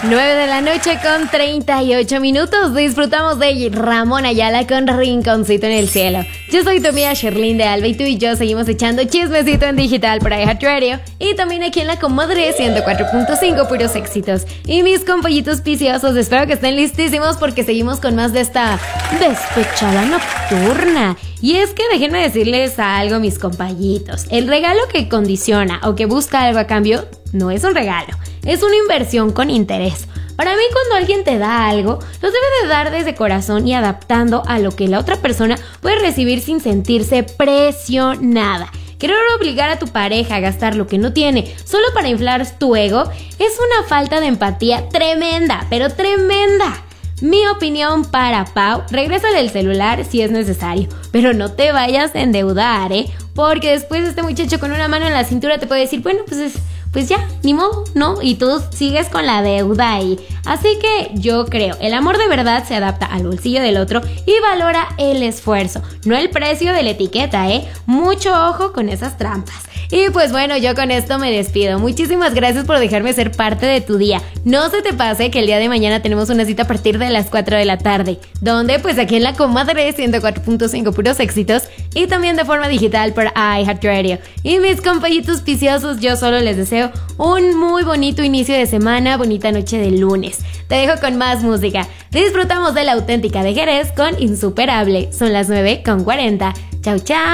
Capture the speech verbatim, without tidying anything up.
nueve de la noche con treinta y ocho minutos. Disfrutamos de Ramón Ayala con Rinconcito en el Cielo. Yo soy tu amiga Sherlyn de Alba y tú y yo seguimos echando chismecito en digital por iHeartRadio y también aquí en La Comadre ciento cuatro punto cinco, puros éxitos. Y mis compollitos viciosos, espero que estén listísimos porque seguimos con más de esta despechada nocturna. Y es que déjenme decirles algo, mis compañitos. El regalo que condiciona o que busca algo a cambio no es un regalo, es una inversión con interés. Para mí, cuando alguien te da algo, lo debe de dar desde corazón y adaptando a lo que la otra persona puede recibir sin sentirse presionada. Querer obligar a tu pareja a gastar lo que no tiene solo para inflar tu ego es una falta de empatía tremenda, pero tremenda. Mi opinión para Pau, regrésale el celular si es necesario, pero no te vayas a endeudar, ¿eh? Porque después este muchacho con una mano en la cintura te puede decir, bueno, pues es... pues ya, ni modo, ¿no? Y tú sigues con la deuda ahí. Así que yo creo, el amor de verdad se adapta al bolsillo del otro y valora el esfuerzo, no el precio de la etiqueta, ¿eh? Mucho ojo con esas trampas. Y pues bueno, yo con esto me despido. Muchísimas gracias por dejarme ser parte de tu día. No se te pase que el día de mañana tenemos una cita a partir de las cuatro de la tarde, donde pues aquí en La Comadre ciento cuatro punto cinco, puros éxitos, y también de forma digital por iHeartRadio. Y mis compañitos viciosos, yo solo les deseo un muy bonito inicio de semana, bonita noche de lunes. Te dejo con más música. Disfrutamos de La Auténtica de Jerez con Insuperable. Son las nueve con cuarenta. Chau, chau.